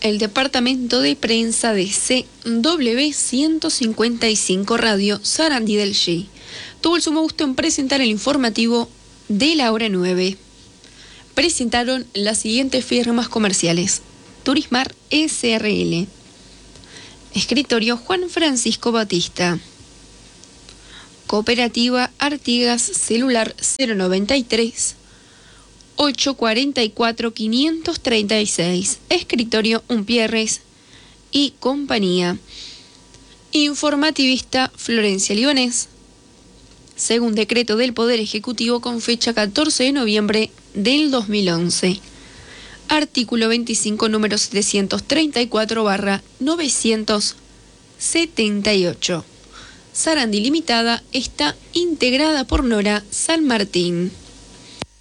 el departamento de prensa de CW 155 Radio Sarandí del G tuvo el sumo gusto en presentar el informativo de la hora 9. Presentaron las siguientes firmas comerciales: Turismar SRL, Escritorio Juan Francisco Batista, Cooperativa Artigas Celular 093 844 536, Escritorio Umpierres y Compañía. Informativista Florencia Libanés, según decreto del Poder Ejecutivo con fecha 14 de noviembre del 2011. Artículo 25, número 734/978. Sarandí Limitada está integrada por Nora San Martín.